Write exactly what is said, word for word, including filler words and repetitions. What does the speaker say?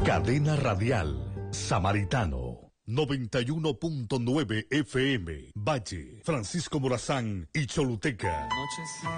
Cadena Radial Samaritano noventa y uno punto nueve F M, Valle, Francisco Morazán y Choluteca. Noches.